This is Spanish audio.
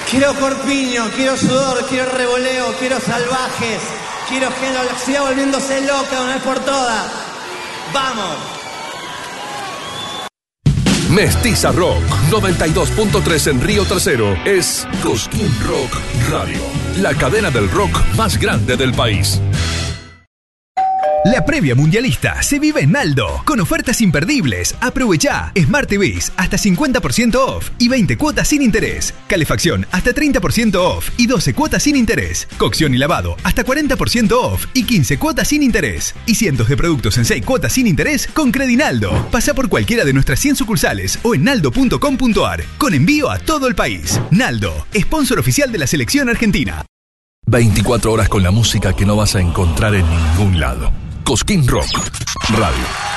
Quiero corpiño, quiero sudor, quiero revoleo, quiero salvajes, quiero que la ciudad volviéndose loca de una vez por todas. ¡Vamos! Mestiza Rock 92.3 en Río Tercero es Cosquín Rock Radio, la cadena del rock más grande del país. La previa mundialista se vive en Naldo, con ofertas imperdibles. Aprovecha Smart TVs hasta 50% off y 20 cuotas sin interés. Calefacción hasta 30% off y 12 cuotas sin interés. Cocción y lavado hasta 40% off y 15 cuotas sin interés. Y cientos de productos en 6 cuotas sin interés con Credinaldo. Pasa por cualquiera de nuestras 100 sucursales o en naldo.com.ar, con envío a todo el país. Naldo, sponsor oficial de la selección argentina. 24 horas con la música que no vas a encontrar en ningún lado. Cosquín Rock Radio.